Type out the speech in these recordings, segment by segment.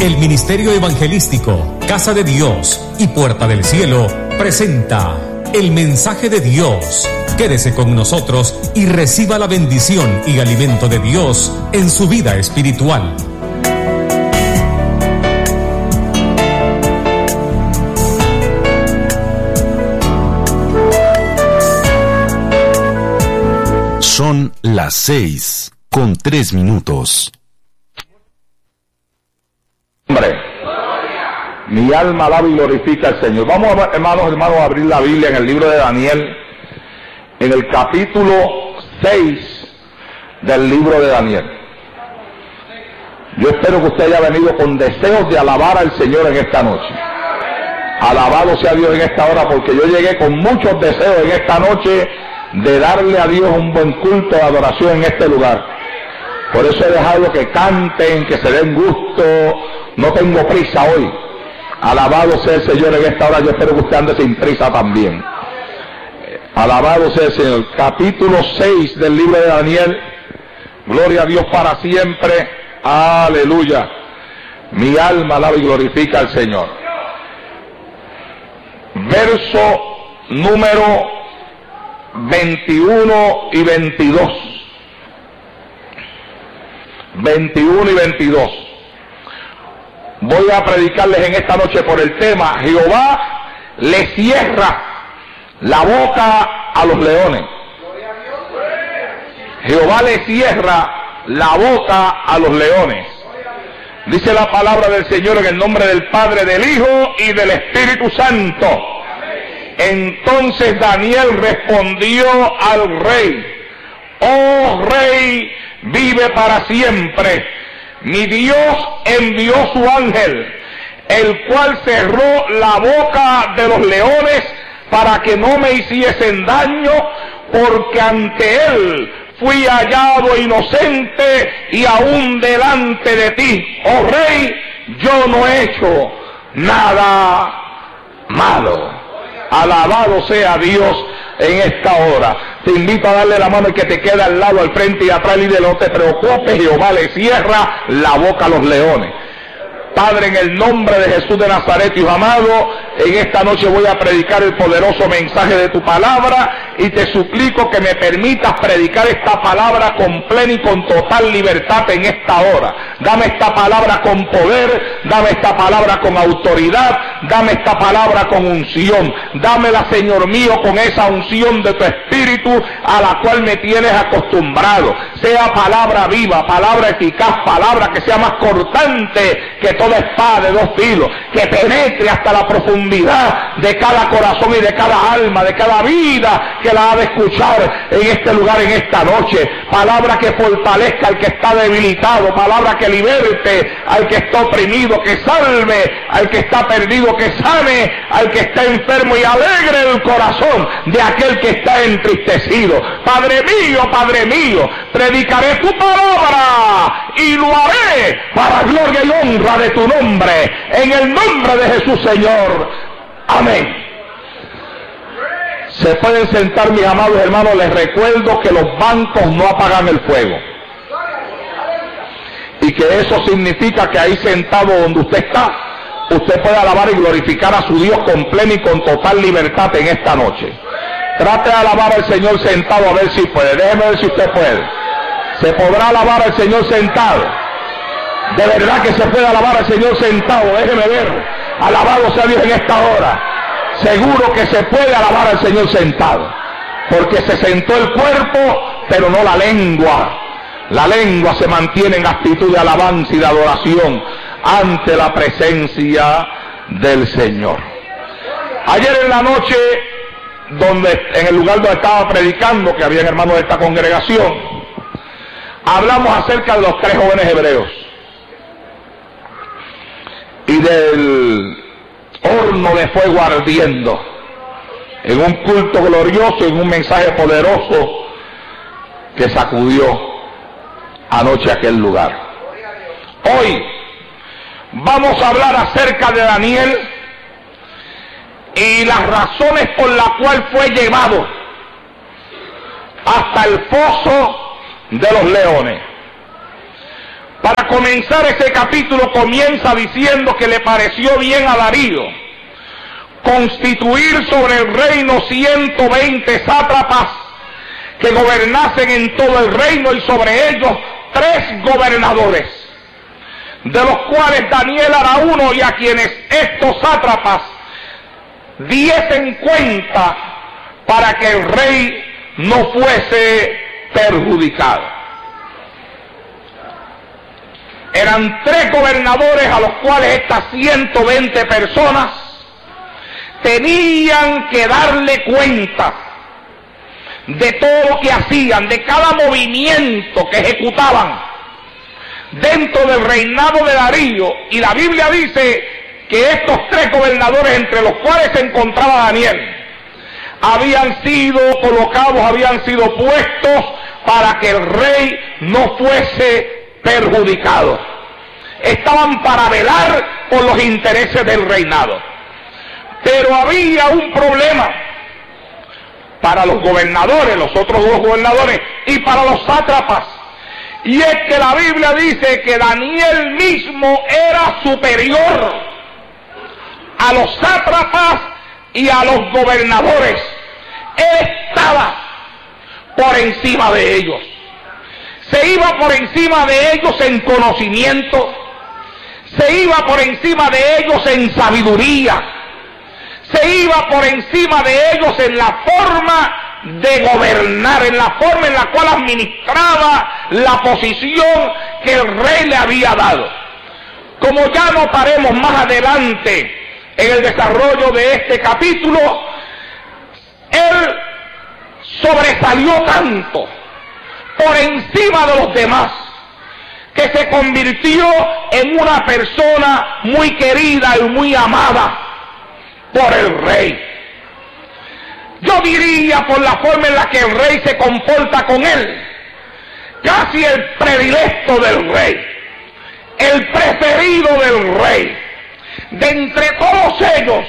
El Ministerio Evangelístico, Casa de Dios y Puerta del Cielo presenta el mensaje de Dios. Quédese con nosotros y reciba la bendición y alimento de Dios en su vida espiritual. Son las 6:03. Hombre, mi alma alaba y glorifica al Señor. Vamos, hermanos, a abrir la Biblia en el libro de Daniel, en el capítulo 6 del libro de Daniel. Yo espero que usted haya venido con deseos de alabar al Señor en esta noche. Alabado sea Dios en esta hora, porque yo llegué con muchos deseos en esta noche de darle a Dios un buen culto de adoración en este lugar. Por eso he dejado que canten, que se den gusto. No tengo prisa hoy. Alabado sea el Señor en esta hora. Yo espero que usted ande sin prisa también. Alabado sea el Señor. Capítulo 6 del libro de Daniel. Gloria a Dios para siempre. Aleluya. Mi alma alaba y glorifica al Señor. Verso número 21 y 22. 21 y 22. Voy a predicarles en esta noche por el tema: Jehová le cierra la boca a los leones. Jehová le cierra la boca a los leones. Dice la palabra del Señor en el nombre del Padre, del Hijo y del Espíritu Santo. Entonces Daniel respondió al rey: oh rey, vive para siempre. Mi Dios envió su ángel, el cual cerró la boca de los leones para que no me hiciesen daño, porque ante él fui hallado inocente y aún delante de ti, oh rey, yo no he hecho nada malo. Alabado sea Dios en esta hora. Te invito a darle la mano al que te queda al lado, al frente y atrás, y de no te preocupes, Jehová le cierra la boca a los leones. Padre, en el nombre de Jesús de Nazaret, Hijo amado, en esta noche voy a predicar el poderoso mensaje de tu palabra, y te suplico que me permitas predicar esta palabra con plena y con total libertad en esta hora. Dame esta palabra con poder, dame esta palabra con autoridad, dame esta palabra con unción. Dámela, Señor mío, con esa unción de tu Espíritu a la cual me tienes acostumbrado. Sea palabra viva, palabra eficaz, palabra que sea más cortante que toda espada de dos filos, que penetre hasta la profundidad de cada corazón y de cada alma, de cada vida que la ha de escuchar en este lugar, en esta noche. Palabra que fortalezca al que está debilitado, palabra que liberte al que está oprimido, que salve al que está perdido, que sane al que está enfermo y alegre el corazón de aquel que está entristecido. Padre mío, predicaré tu palabra y lo haré para gloria y honra de tu nombre, en el nombre de Jesús, Señor. Amén. Se pueden sentar, mis amados hermanos. Les recuerdo que los bancos no apagan el fuego, y que eso significa que ahí sentado donde usted está, usted puede alabar y glorificar a su Dios con plena y con total libertad en esta noche. Trate de alabar al Señor sentado, a ver si puede. Déjeme ver si usted puede. ¿Se podrá alabar al Señor sentado? De verdad que se puede alabar al Señor sentado. Déjeme ver. Alabado sea Dios en esta hora. Seguro que se puede alabar al Señor sentado, porque se sentó el cuerpo, pero no la lengua. La lengua se mantiene en actitud de alabanza y de adoración ante la presencia del Señor. Ayer en la noche, en el lugar donde estaba predicando, que habían hermanos de esta congregación, hablamos acerca de los 3 jóvenes hebreos y del horno de fuego ardiendo, en un culto glorioso, en un mensaje poderoso que sacudió anoche aquel lugar. Hoy vamos a hablar acerca de Daniel y las razones por las cuales fue llevado hasta el foso de los leones. Para comenzar ese capítulo comienza diciendo que le pareció bien a Darío constituir sobre el reino 120 sátrapas que gobernasen en todo el reino y sobre ellos 3 gobernadores, de los cuales Daniel era uno, y a quienes estos sátrapas diesen cuenta para que el rey no fuese perjudicado. Eran 3 gobernadores a los cuales estas 120 personas tenían que darle cuenta de todo lo que hacían, de cada movimiento que ejecutaban dentro del reinado de Darío. Y la Biblia dice que estos 3 gobernadores, entre los cuales se encontraba Daniel, habían sido colocados, habían sido puestos para que el rey no fuese perjudicado. Estaban para velar por los intereses del reinado. Pero había un problema para los gobernadores, los otros 2 gobernadores, y para los sátrapas. Y es que la Biblia dice que Daniel mismo era superior a los sátrapas y a los gobernadores. Él estaba por encima de ellos. Se iba por encima de ellos en conocimiento, se iba por encima de ellos en sabiduría, se iba por encima de ellos en la forma de gobernar, en la forma en la cual administraba la posición que el rey le había dado. Como ya notaremos más adelante en el desarrollo de este capítulo, él sobresalió tanto por encima de los demás que se convirtió en una persona muy querida y muy amada por el rey. Yo diría, por la forma en la que el rey se comporta con él, casi el predilecto del rey, el preferido del rey. De entre todos ellos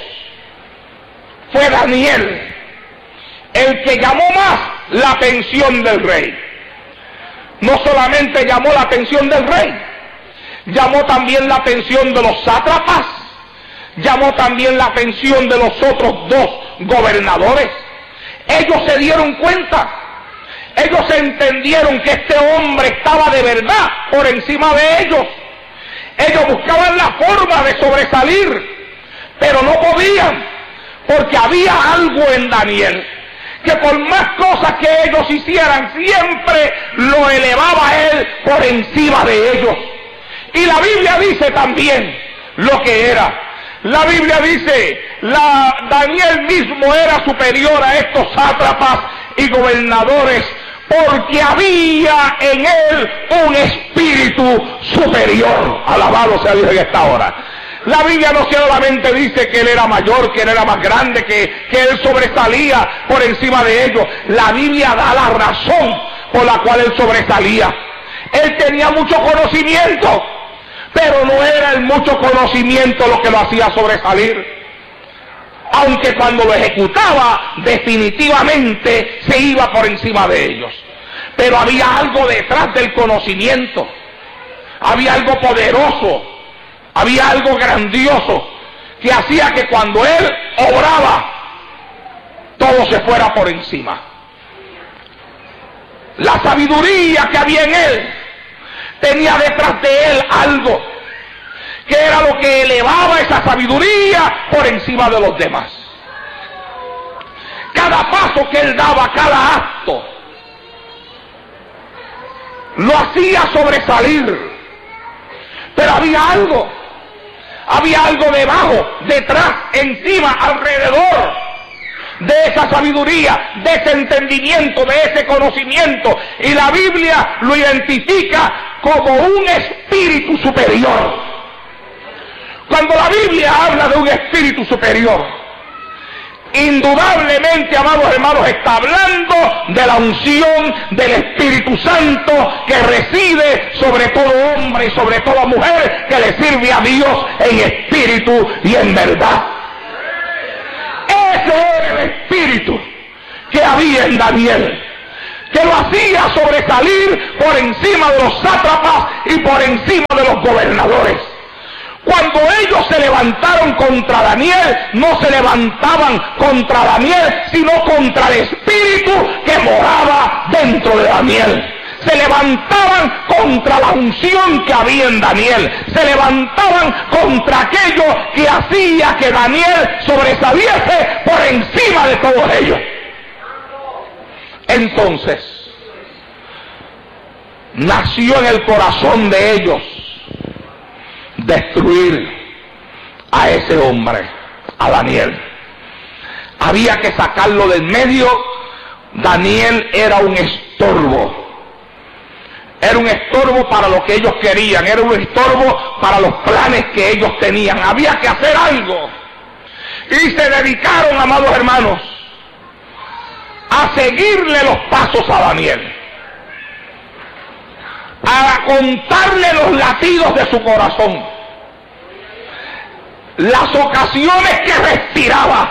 fue Daniel el que llamó más la atención del rey. No solamente llamó la atención del rey, llamó también la atención de los sátrapas, llamó también la atención de los otros 2 gobernadores. Ellos se dieron cuenta, ellos entendieron que este hombre estaba de verdad por encima de ellos. Ellos buscaban la forma de sobresalir, pero no podían, porque había algo en Daniel que por más cosas que ellos hicieran, siempre lo elevaba a él por encima de ellos. Y la Biblia dice también lo que era. La Biblia dice, Daniel mismo era superior a estos sátrapas y gobernadores, porque había en él un espíritu superior. Alabado sea Dios en esta hora. La Biblia no solamente dice que él era mayor, que él era más grande, que él sobresalía por encima de ellos. La Biblia da la razón por la cual él sobresalía. Él tenía mucho conocimiento, pero no era el mucho conocimiento lo que lo hacía sobresalir. Aunque cuando lo ejecutaba, definitivamente se iba por encima de ellos. Pero había algo detrás del conocimiento. Había algo poderoso. Había algo grandioso que hacía que cuando él obraba, todo se fuera por encima. La sabiduría que había en él tenía detrás de él algo que era lo que elevaba esa sabiduría por encima de los demás. Cada paso que él daba, cada acto, lo hacía sobresalir. Pero había algo debajo, detrás, encima, alrededor de esa sabiduría, de ese entendimiento, de ese conocimiento. Y la Biblia lo identifica como un espíritu superior. Cuando la Biblia habla de un espíritu superior, indudablemente, amados hermanos, está hablando de la unción del Espíritu Santo que reside sobre todo hombre y sobre toda mujer que le sirve a Dios en espíritu y en verdad. Ese era el espíritu que había en Daniel. que lo hacía sobresalir por encima de los sátrapas y por encima de los gobernadores. Cuando ellos se levantaron contra Daniel, no se levantaban contra Daniel, sino contra el espíritu que moraba dentro de Daniel. Se levantaban contra la unción que había en Daniel. Se levantaban contra aquello que hacía que Daniel sobresaliese por encima de todos ellos. Entonces, nació en el corazón de ellos destruir a ese hombre, a Daniel. Había que sacarlo del medio. Daniel era un estorbo. Era un estorbo para lo que ellos querían, era un estorbo para los planes que ellos tenían. Había que hacer algo. Y se dedicaron, amados hermanos, a seguirle los pasos a Daniel, a contarle los latidos de su corazón, las ocasiones que respiraba,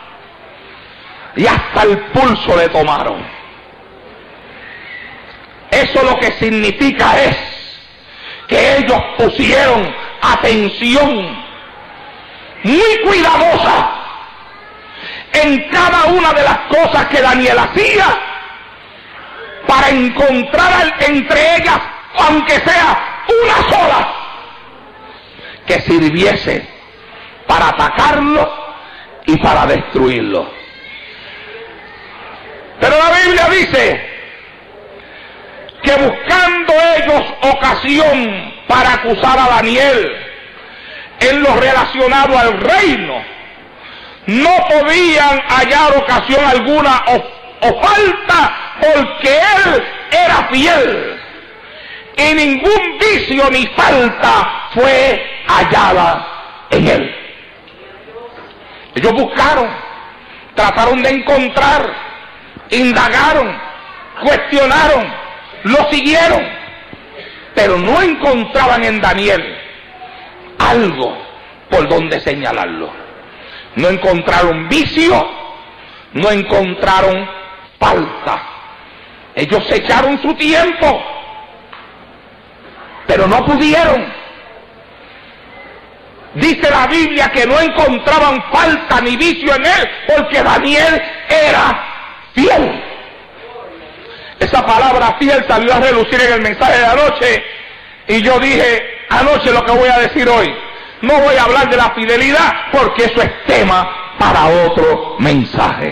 y hasta el pulso le tomaron. Eso lo que significa es que ellos pusieron atención muy cuidadosa en cada una de las cosas que Daniel hacía, para encontrar entre ellas, aunque sea una sola, que sirviese para atacarlo y para destruirlo. Pero la Biblia dice que buscando ellos ocasión para acusar a Daniel en lo relacionado al reino, no podían hallar ocasión alguna o falta, porque él era fiel y ningún vicio ni falta fue hallada en él. Ellos buscaron, trataron de encontrar, indagaron, cuestionaron, lo siguieron, pero no encontraban en Daniel algo por donde señalarlo. No encontraron vicio, no encontraron falta. Ellos se echaron su tiempo, pero no pudieron. Dice la Biblia que no encontraban falta ni vicio en él, porque Daniel era fiel. Esa palabra fiel salió a relucir en el mensaje de anoche, y yo dije anoche lo que voy a decir hoy. No voy a hablar de la fidelidad, porque eso es tema para otro mensaje.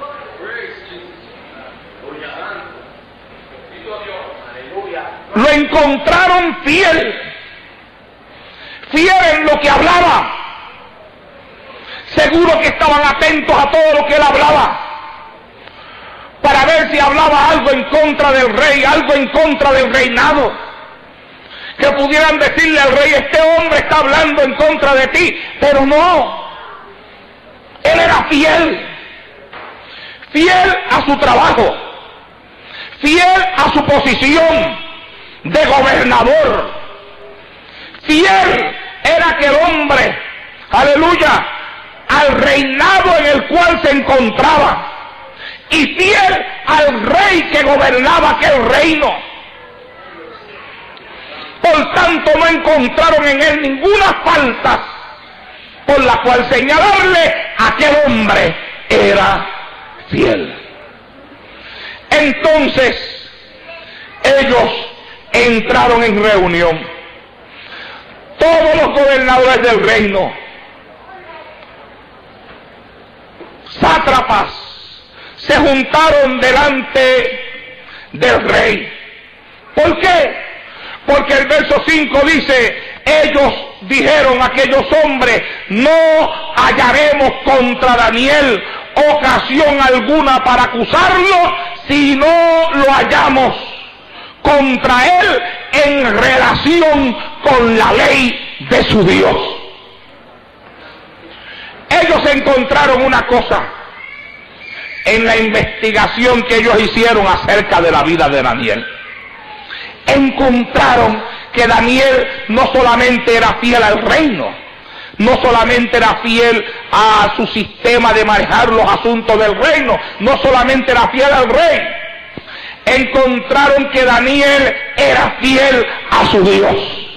Lo encontraron fiel, fiel en lo que hablaba. Seguro que estaban atentos a todo lo que él hablaba, para ver si hablaba algo en contra del rey, algo en contra del reinado, que pudieran decirle al rey: este hombre está hablando en contra de ti. Pero no, él era fiel, fiel a su trabajo, fiel a su posición de gobernador. Fiel era aquel hombre, aleluya, al reinado en el cual se encontraba, y fiel al rey que gobernaba aquel reino. Por tanto, no encontraron en él ninguna falta por la cual señalarle: aquel hombre era fiel. Entonces ellos entraron en reunión, todos los gobernadores del reino, sátrapas, se juntaron delante del rey. ¿Por qué? Porque el verso 5 dice: ellos dijeron, aquellos hombres: no hallaremos contra Daniel ocasión alguna para acusarlo, si no lo hallamos contra él en relación con la ley de su Dios. Ellos encontraron una cosa en la investigación que ellos hicieron acerca de la vida de Daniel. Encontraron que Daniel no solamente era fiel al reino, no solamente era fiel a su sistema de manejar los asuntos del reino, no solamente era fiel al rey. encontraron que Daniel era fiel a su Dios.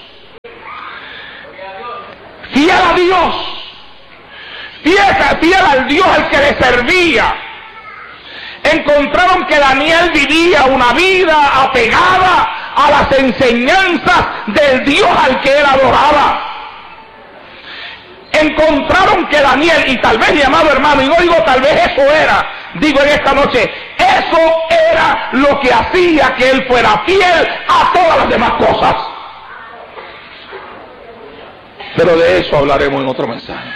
Fiel a Dios. Fiel al Dios al que le servía. Encontraron que Daniel vivía una vida apegada a las enseñanzas del Dios al que él adoraba. Encontraron que Daniel, y tal vez, mi amado hermano, y no digo tal vez eso era, digo en esta noche, eso era lo que hacía que él fuera fiel a todas las demás cosas. Pero de eso hablaremos en otro mensaje.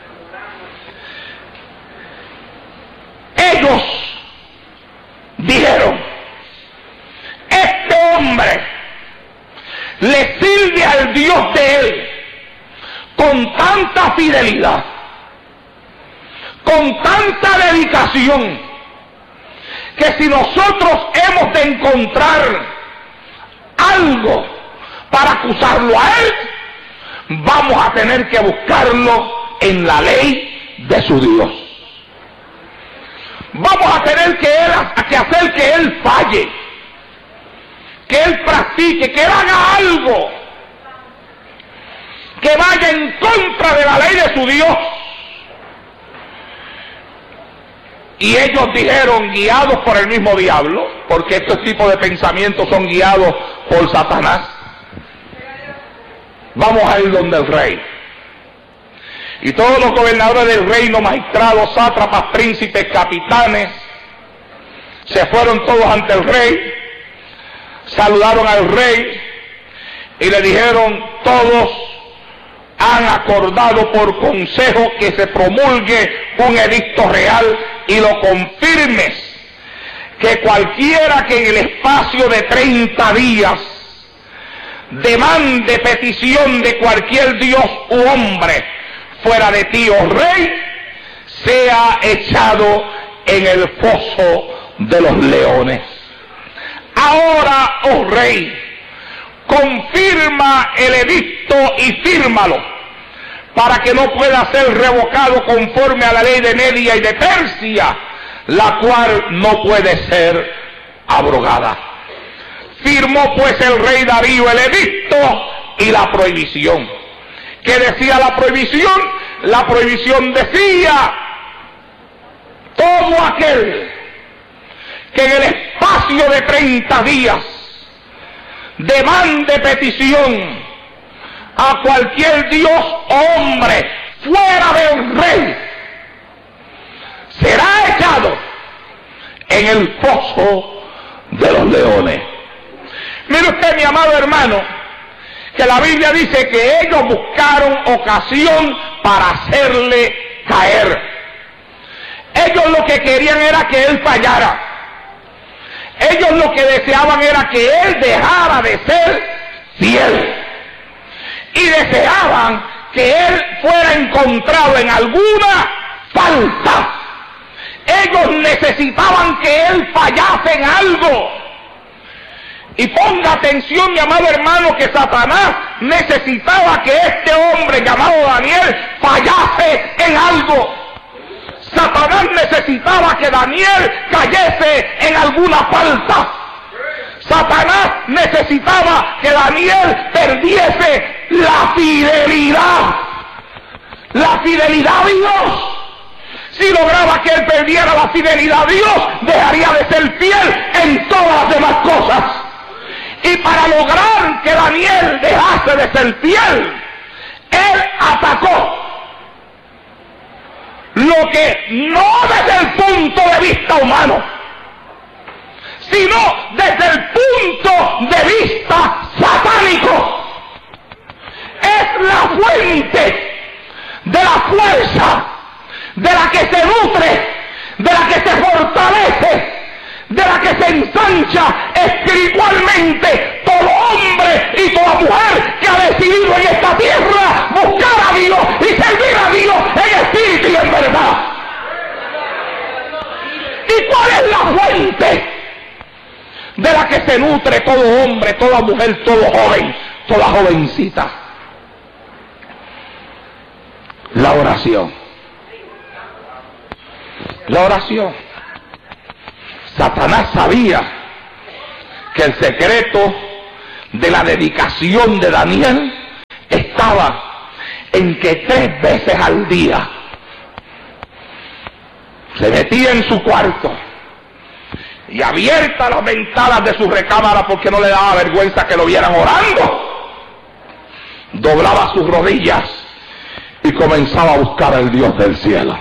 Ellos dijeron, este hombre le sirve al Dios de él con tanta fidelidad, con tanta dedicación, que si nosotros hemos de encontrar algo para acusarlo a él, vamos a tener que buscarlo en la ley de su Dios. Vamos a tener que hacer que él falle, que él practique, que él haga algo que vaya en contra de la ley de su Dios. Y ellos dijeron, guiados por el mismo diablo, porque estos tipos de pensamientos son guiados por Satanás, vamos a ir donde el rey. Y todos los gobernadores del reino, magistrados, sátrapas, príncipes, capitanes, se fueron todos ante el rey, saludaron al rey y le dijeron, todos han acordado por consejo que se promulgue un edicto real y lo confirmes, que cualquiera que en el espacio de 30 días demande petición de cualquier dios u hombre fuera de ti, oh rey, sea echado en el foso de los leones. Ahora, oh rey, confirma el edicto y fírmalo, para que no pueda ser revocado conforme a la ley de Media y de Persia, la cual no puede ser abrogada. Firmó pues el rey Darío el edicto y la prohibición. ¿Qué decía la prohibición? La prohibición decía, todo aquel que en el espacio de 30 días demande petición a cualquier dios o hombre fuera del rey, será echado en el foso de los leones. Mire usted, mi amado hermano, que la Biblia dice que ellos buscaron ocasión para hacerle caer. Ellos lo que querían era que él fallara. Ellos lo que deseaban era que él dejara de ser fiel. Y deseaban que él fuera encontrado en alguna falta. Ellos necesitaban que él fallase en algo. Y ponga atención, mi amado hermano, que Satanás necesitaba que este hombre llamado Daniel fallase en algo. Satanás necesitaba que Daniel cayese en alguna falta. Satanás necesitaba que Daniel perdiese la fidelidad. La fidelidad a Dios. Si lograba que él perdiera la fidelidad a Dios, dejaría de ser fiel en todas las demás cosas. Y para lograr que Daniel dejase de ser fiel, él atacó lo que no desde el punto de vista humano, sino desde el punto de vista satánico. Es la fuente de la fuerza, de la que se nutre, de la que se fortalece, de la que se ensancha espiritualmente todo hombre y toda mujer que ha decidido en esta tierra buscar a Dios y servir a Dios en espíritu y en verdad. ¿Y cuál es la fuente de la que se nutre todo hombre, toda mujer, todo joven, toda jovencita? La oración. La oración. Satanás sabía que el secreto de la dedicación de Daniel estaba en que 3 veces al día se metía en su cuarto y abiertas las ventanas de su recámara, porque no le daba vergüenza que lo vieran orando, doblaba sus rodillas y comenzaba a buscar al Dios del cielo.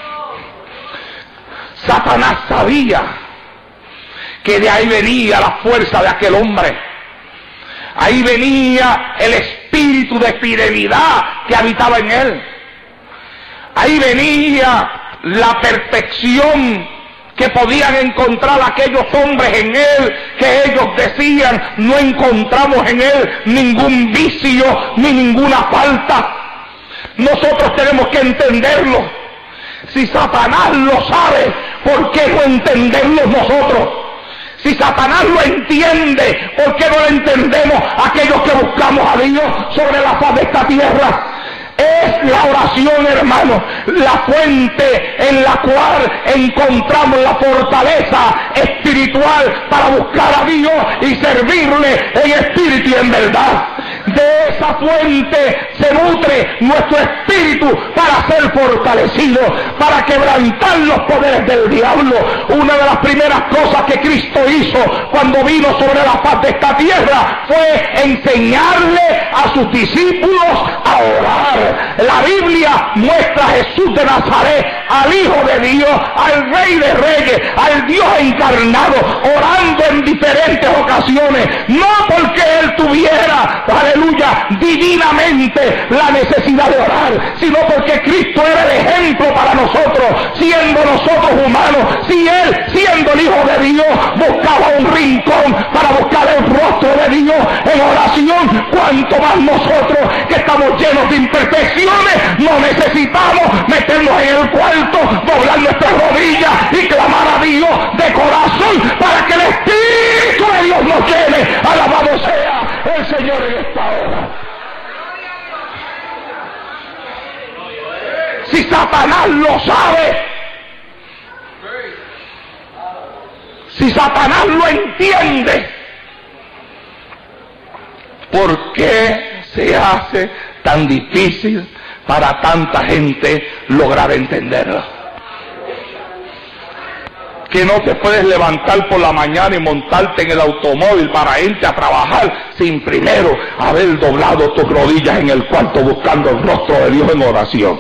Satanás sabía que de ahí venía la fuerza de aquel hombre. Ahí venía el espíritu de fidelidad que habitaba en él. Ahí venía la perfección que podían encontrar aquellos hombres en él, que ellos decían: no encontramos en él ningún vicio ni ninguna falta. Nosotros tenemos que entenderlo. Si Satanás lo sabe, ¿por qué no entenderlo nosotros? Si Satanás lo entiende, ¿por qué no lo entendemos aquellos que buscamos a Dios sobre la faz de esta tierra? Es la oración, hermano, la fuente en la cual encontramos la fortaleza espiritual para buscar a Dios y servirle en espíritu y en verdad. De esa fuente se nutre nuestro espíritu para ser fortalecido, para quebrantar los poderes del diablo. Una de las primeras cosas que Cristo hizo cuando vino sobre la faz de esta tierra fue enseñarle a sus discípulos a orar. La Biblia muestra a Jesús de Nazaret, al Hijo de Dios, al Rey de Reyes, al Dios encarnado, orando en diferentes ocasiones, no porque Él tuviera, aleluya, divinamente la necesidad de orar, sino porque Cristo era el ejemplo para nosotros, siendo nosotros humanos. Si Él, siendo el Hijo de Dios, buscaba un rincón para buscar el rostro de Dios en oración, cuanto más nosotros, que estamos llenos de imperfecciones, no necesitamos meternos en el cuarto, doblar nuestras rodillas y clamar a Dios de corazón para que el Espíritu de Dios nos llene. Alabado sea el Señor en esta hora. Si Satanás lo sabe, si Satanás lo entiende, ¿por qué se hace tan difícil para tanta gente lograr entenderlo? Que no te puedes levantar por la mañana y montarte en el automóvil para irte a trabajar sin primero haber doblado tus rodillas en el cuarto buscando el rostro de Dios en oración.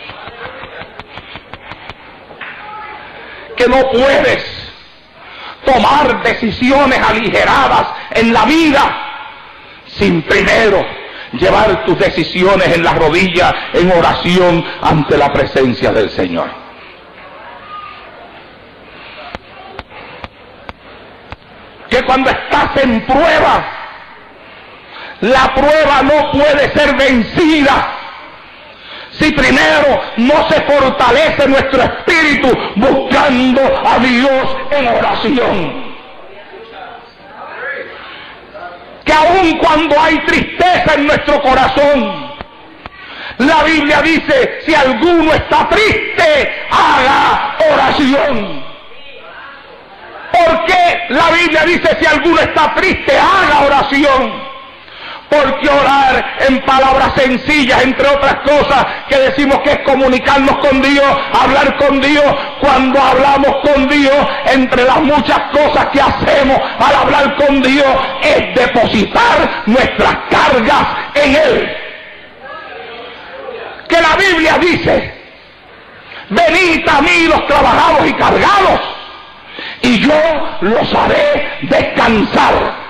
Que no puedes tomar decisiones aligeradas en la vida sin primero llevar tus decisiones en las rodillas en oración ante la presencia del Señor. Que cuando estás en prueba, la prueba no puede ser vencida si primero no se fortalece nuestro espíritu buscando a Dios en oración. Que aun cuando hay tristeza en nuestro corazón, la Biblia dice: si alguno está triste, haga oración. ¿Por qué la Biblia dice si alguno está triste, haga oración? Porque orar en palabras sencillas, entre otras cosas, que decimos que es comunicarnos con Dios, hablar con Dios. Cuando hablamos con Dios, entre las muchas cosas que hacemos al hablar con Dios, es depositar nuestras cargas en Él. Que la Biblia dice: venid a mí los trabajados y cargados, y yo los haré descansar.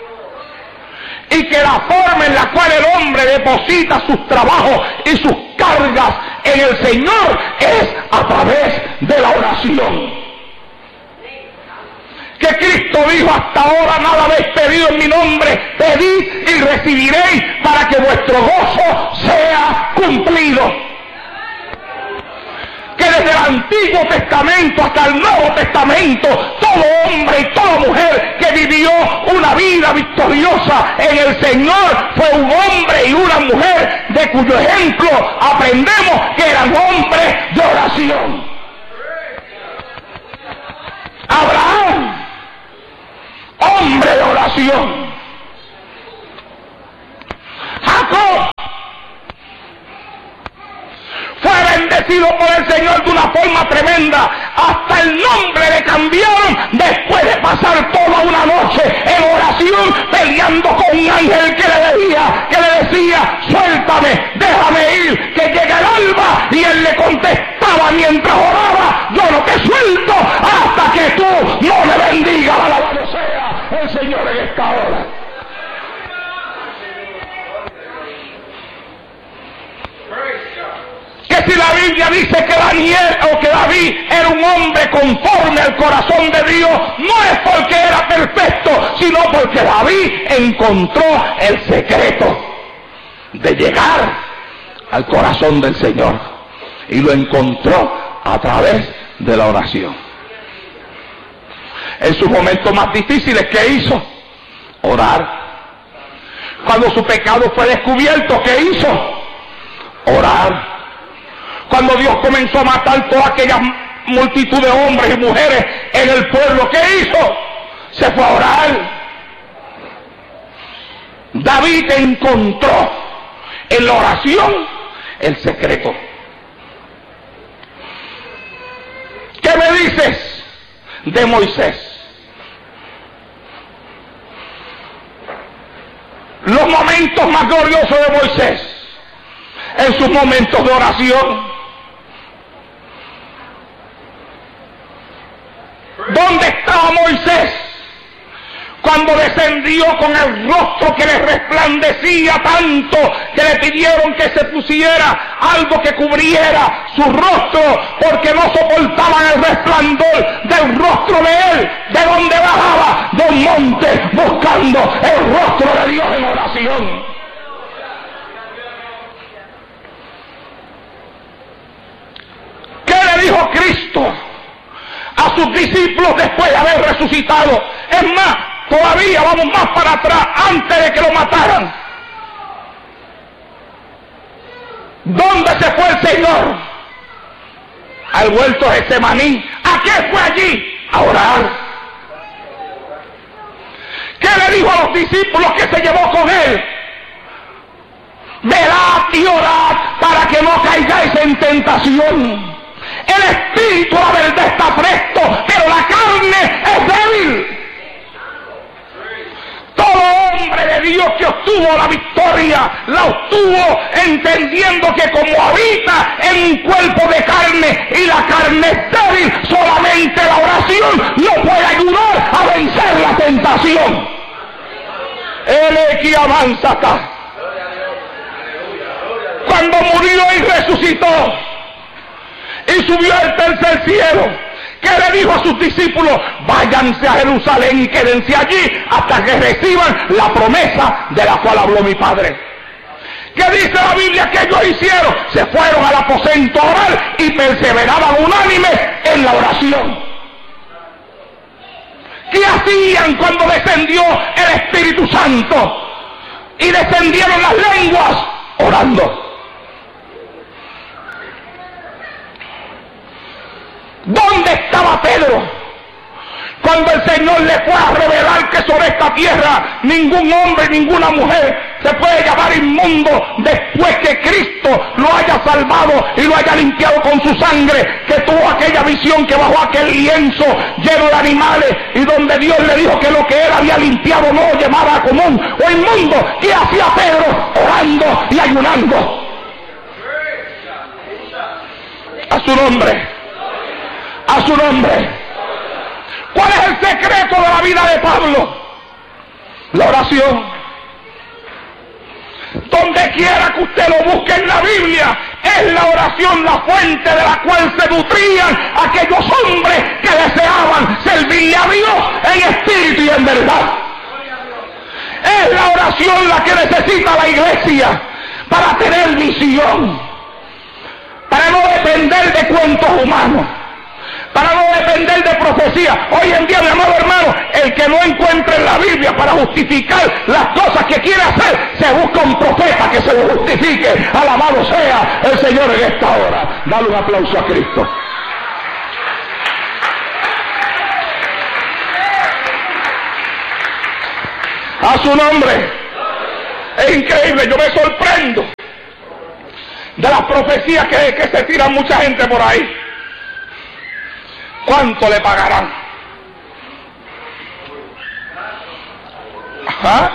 Y que la forma en la cual el hombre deposita sus trabajos y sus cargas en el Señor es a través de la oración. Que Cristo dijo: hasta ahora nada habéis pedido en mi nombre, pedid y recibiréis, para que vuestro gozo sea cumplido. Que desde el Antiguo Testamento hasta el Nuevo Testamento, todo hombre y toda mujer que vivió una vida victoriosa en el Señor fue un hombre y una mujer de cuyo ejemplo aprendemos que eran hombres de oración. Abraham, hombre de oración. oración. Jacob fue bendecido por el Señor de una forma tremenda. Hasta el nombre le cambiaron después de pasar toda una noche en oración peleando con un ángel que le decía, suéltame, déjame ir, que llegue el alba. Y él le contestaba mientras oraba, yo no te suelto hasta que tú no me bendigas. Alabado sea el Señor en esta hora. Que si la Biblia dice que David era un hombre conforme al corazón de Dios, no es porque era perfecto, sino porque David encontró el secreto de llegar al corazón del Señor, y lo encontró a través de la oración. En sus momentos más difíciles, ¿qué hizo? Orar. Cuando su pecado fue descubierto, ¿qué hizo? Orar. Cuando Dios comenzó a matar toda aquella multitud de hombres y mujeres en el pueblo, ¿qué hizo? Se fue a orar. David encontró en la oración el secreto. ¿Qué me dices de Moisés? Los momentos más gloriosos de Moisés, en sus momentos de oración. ¿Dónde estaba Moisés cuando descendió con el rostro que le resplandecía tanto que le pidieron que se pusiera algo que cubriera su rostro porque no soportaban el resplandor del rostro de él? ¿De dónde bajaba? De un monte, buscando el rostro de Dios en oración. ¿Qué le dijo Cristo a sus discípulos después de haber resucitado? Es más, todavía vamos más para atrás, antes de que lo mataran. ¿Dónde se fue el Señor? Al huerto de Getsemaní. ¿A qué fue allí? A orar. ¿Qué le dijo a los discípulos que se llevó con él? Velad y orad para que no caigáis en tentación. El espíritu, la verdad, está presto, pero la carne es débil. Todo hombre de Dios que obtuvo la victoria, la obtuvo entendiendo que como habita en un cuerpo de carne y la carne es débil, solamente la oración no puede ayudar a vencer la tentación. El que avanza acá. Cuando murió y resucitó y subió al tercer cielo, ¿qué le dijo a sus discípulos? Váyanse a Jerusalén y quédense allí hasta que reciban la promesa de la cual habló mi Padre. ¿Qué dice la Biblia que ellos hicieron? Se fueron al aposento a orar y perseveraban unánimes en la oración. ¿Qué hacían cuando descendió el Espíritu Santo y descendieron las lenguas? Orando. ¿Dónde estaba Pedro cuando el Señor le fue a revelar que sobre esta tierra ningún hombre, ninguna mujer se puede llamar inmundo después que Cristo lo haya salvado y lo haya limpiado con su sangre? Que tuvo aquella visión que bajó aquel lienzo lleno de animales y donde Dios le dijo que lo que él había limpiado no lo llamara común o inmundo. ¿Qué hacía Pedro? Orando y ayunando. A su nombre. A su nombre. ¿Cuál es el secreto de la vida de Pablo? La oración. Donde quiera que usted lo busque en la Biblia, es la oración la fuente de la cual se nutrían aquellos hombres que deseaban servirle a Dios en espíritu y en verdad. Es la oración la que necesita la iglesia para tener visión, para no depender de cuentos humanos, para no depender de profecía. Hoy en día, mi amado hermano, el que no encuentre en la Biblia para justificar las cosas que quiere hacer, se busca un profeta que se lo justifique. Alabado sea el Señor en esta hora. Dale un aplauso a Cristo. A su nombre. Es increíble, yo me sorprendo de las profecías que se tiran mucha gente por ahí. ¿Cuánto le pagarán? Ajá.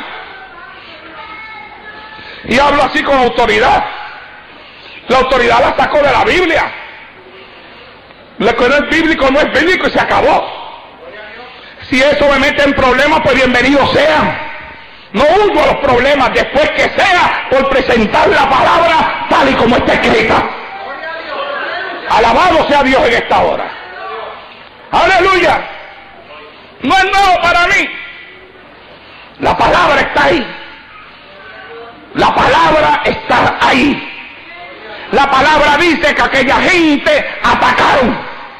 Y hablo así con autoridad. La autoridad la sacó de la Biblia. Lo que no es bíblico no es bíblico y se acabó. Si eso me mete en problemas, pues bienvenido sea. No huyo a los problemas después que sea por presentar la palabra tal y como está escrita. Alabado sea Dios en esta hora. Aleluya. No es nuevo para mí. La palabra está ahí. La palabra está ahí. La palabra dice que aquella gente atacaron.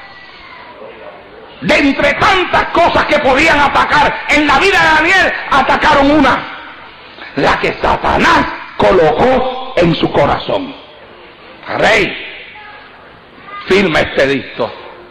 De entre tantas cosas que podían atacar en la vida de Daniel, atacaron una, la que Satanás colocó en su corazón. Rey, firma este edicto.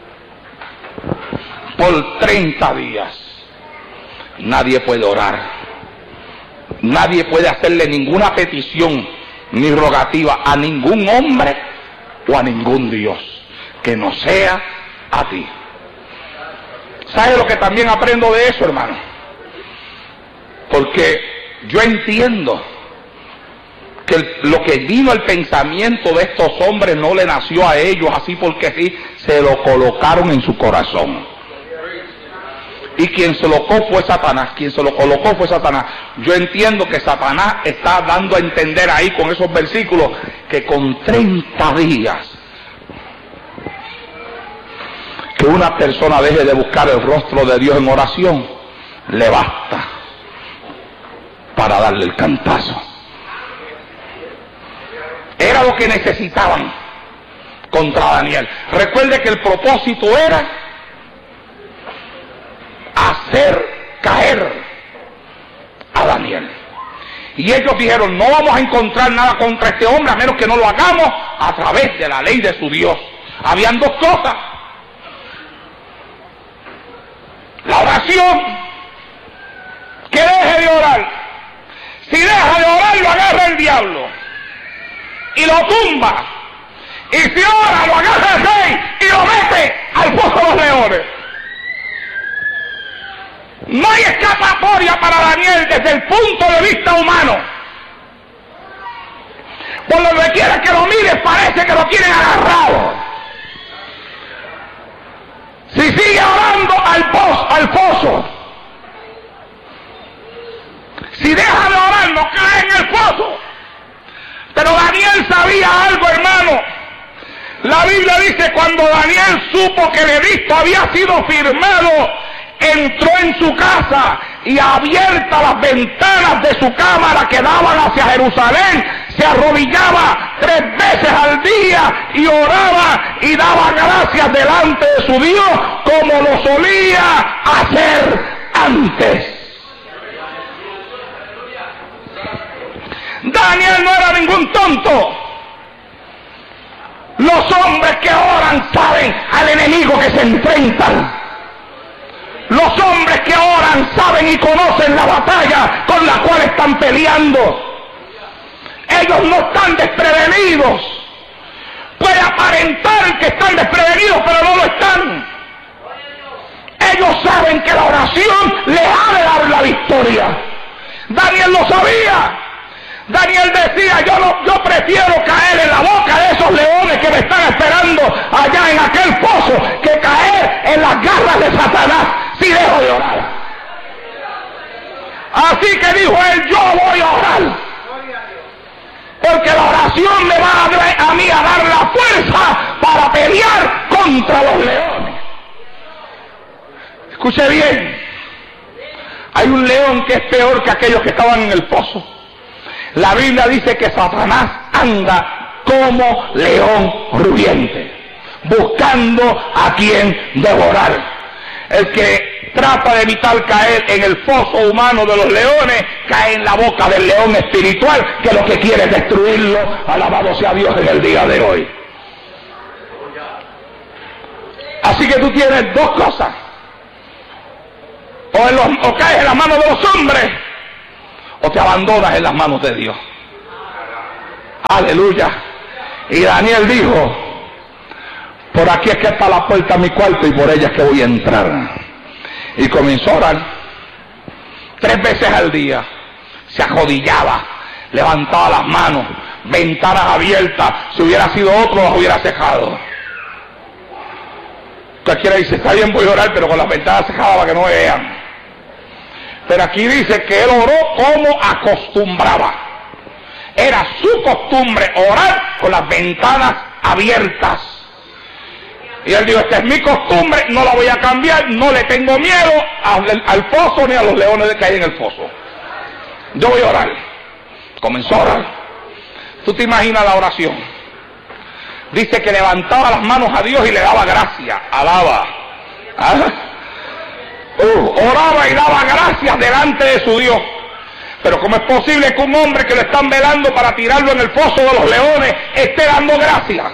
Por 30 días nadie puede orar, nadie puede hacerle ninguna petición ni rogativa a ningún hombre o a ningún Dios que no sea a ti. ¿Sabe lo que también aprendo de eso, hermano? Porque yo entiendo que lo que vino el pensamiento de estos hombres no le nació a ellos así porque sí, se lo colocaron en su corazón. Y quien se lo colocó fue Satanás, quien se lo colocó fue Satanás. Yo entiendo que Satanás está dando a entender ahí con esos versículos que con 30 días que una persona deje de buscar el rostro de Dios en oración, le basta para darle el cantazo. Era lo que necesitaban contra Daniel. Recuerde que el propósito era hacer caer a Daniel. Y ellos dijeron, no vamos a encontrar nada contra este hombre a menos que no lo hagamos a través de la ley de su Dios. Habían dos cosas: la oración, que deje de orar. Si deja de orar, lo agarra el diablo y lo tumba. Y si ora, lo agarra el rey y lo mete al pozo de los leones. No hay escapatoria para Daniel desde el punto de vista humano. Por donde quiera que lo mires, parece que lo tienen agarrado. Si sigue orando, al pozo. Si deja de orar, no cae en el pozo. Pero Daniel sabía algo, hermano. La Biblia dice, cuando Daniel supo que el edicto había sido firmado, entró en su casa y, abiertas las ventanas de su cámara que daban hacia Jerusalén, se arrodillaba 3 veces al día y oraba y daba gracias delante de su Dios como lo solía hacer antes. Daniel no era ningún tonto. Los hombres que oran saben al enemigo que se enfrentan. Los hombres que oran saben y conocen la batalla con la cual están peleando. Ellos no están desprevenidos. Puede aparentar que están desprevenidos, pero no lo están. Ellos saben que la oración les ha de dar la victoria. Daniel lo sabía. Daniel decía, yo prefiero caer en la boca de esos leones que me están esperando allá en aquel pozo que caer en las garras de Satanás si dejo de orar. Así que dijo él, yo voy a orar, porque la oración me va a mí a dar la fuerza para pelear contra los leones. Escuche bien, hay un león que es peor que aquellos que estaban en el pozo. La Biblia dice que Satanás anda como león rugiente, buscando a quien devorar. El que trata de evitar caer en el foso humano de los leones, cae en la boca del león espiritual, que lo que quiere es destruirlo. Alabado sea Dios en el día de hoy. Así que tú tienes dos cosas: o caes en la mano de los hombres, o te abandonas en las manos de Dios. Aleluya. Y Daniel dijo: por aquí es que está la puerta a mi cuarto y por ella es que voy a entrar. Y comenzó a orar 3 veces al día. Se arrodillaba, levantaba las manos, ventanas abiertas. Si hubiera sido otro, las hubiera cejado. Cualquiera dice: está bien, voy a orar, pero con las ventanas cejadas para que no me vean. Pero aquí dice que él oró como acostumbraba. Era su costumbre orar con las ventanas abiertas. Y él dijo: esta es mi costumbre, no la voy a cambiar, no le tengo miedo al foso ni a los leones que hay en el foso. Yo voy a orar. Comenzó a orar. ¿Tú te imaginas la oración? Dice que levantaba las manos a Dios y le daba gracias, alaba. ¿Ah? Oraba y daba gracias delante de su Dios. Pero ¿cómo es posible que un hombre que lo están velando para tirarlo en el foso de los leones esté dando gracias?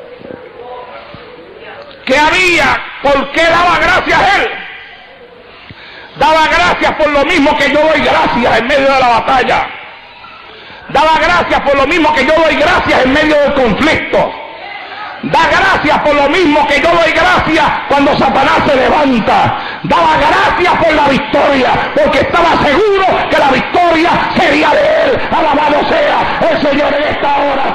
¿Qué había? ¿Por qué daba gracias él? Daba gracias por lo mismo que yo doy gracias en medio de la batalla. Daba gracias por lo mismo que yo doy gracias en medio del conflicto. Da gracias por lo mismo que yo doy gracias cuando Satanás se levanta. Daba gracias por la victoria, porque estaba seguro que la victoria sería de él. Alabado sea el Señor en esta hora.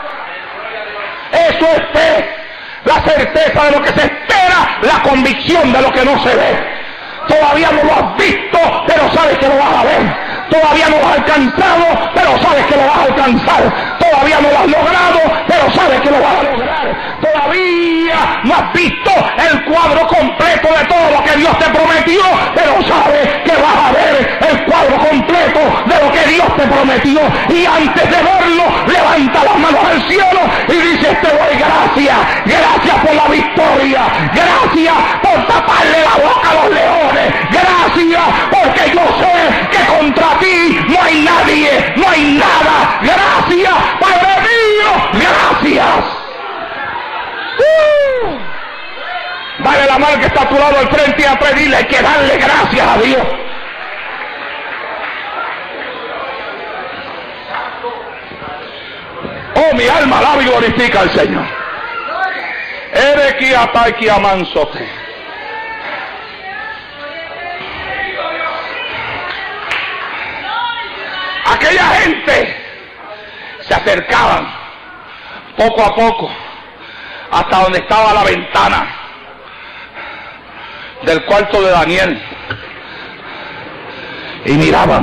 Eso es fe, la certeza de lo que se espera, la convicción de lo que no se ve. Todavía no lo has visto, pero sabes que lo vas a ver. Todavía no lo has alcanzado, pero sabes que lo vas a alcanzar. Todavía no lo has logrado, pero sabes que lo vas a lograr. Todavía no has visto el cuadro completo de todo lo que Dios te prometió, pero sabes que vas a ver el cuadro completo de lo que Dios te prometió. Y antes de verlo, levanta las manos al cielo y dices: te doy gracias. Gracias por la victoria. Gracias por taparle la boca a los leones. Gracias porque yo sé que contra ti no hay nadie, no hay nada. Gracias, Padre mío, gracias. Dale la mano que está a tu lado al frente y atrás, dile: hay que darle gracias a Dios. Oh, mi alma alaba y glorifica al Señor. Erequia taiquia mansote. Aquella gente se acercaban poco a poco hasta donde estaba la ventana del cuarto de Daniel y miraban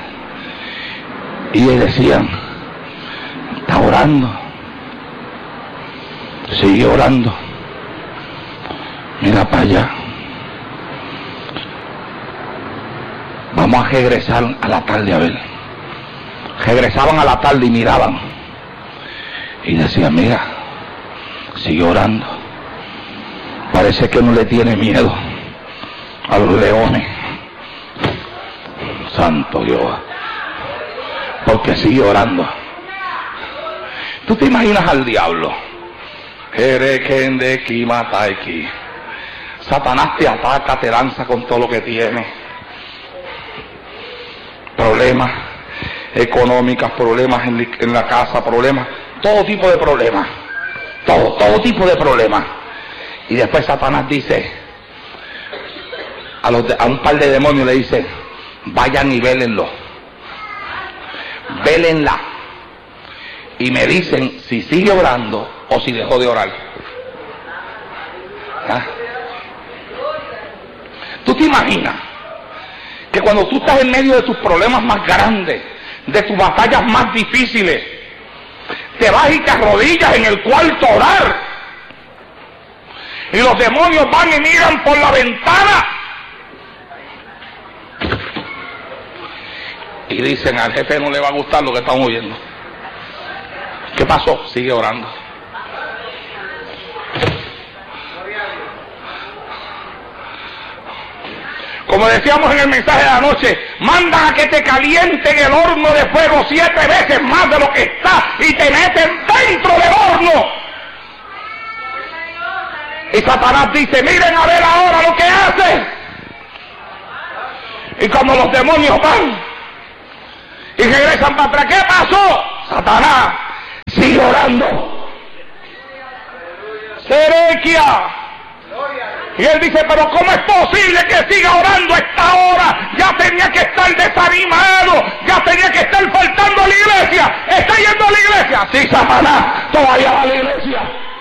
y le decían: está orando, sigue orando, mira para allá. Vamos a regresar a la tarde a ver. Regresaban a la tarde y miraban y decían: mira, sigue orando, parece que no le tiene miedo a los leones. Santo Dios, porque sigue orando. ¿Tú te imaginas al diablo? Satanás te ataca, te lanza con todo lo que tiene. Problemas económicos, problemas en la casa, problemas, todo tipo de problemas. Todo tipo de problemas. Y después Satanás dice a un par de demonios, le dice: vayan y vélenlo. Vélenla. Y me dicen si sigue orando o si dejó de orar. ¿Ah? ¿Tú te imaginas que cuando tú estás en medio de tus problemas más grandes, de tus batallas más difíciles, te vas y te arrodillas en el cuarto a orar, y los demonios van y miran por la ventana y dicen: al jefe no le va a gustar lo que estamos oyendo? ¿Qué pasó? Sigue orando. Como decíamos en el mensaje de anoche, mandan a que te calienten el horno de fuego 7 veces más de lo que está y te meten dentro del horno. Y Satanás dice: miren a ver ahora lo que hace. Y cuando los demonios van y regresan para atrás. ¿Qué pasó? Satanás sigue orando. Serequia. Y él dice, pero ¿cómo es posible que siga orando a esta hora?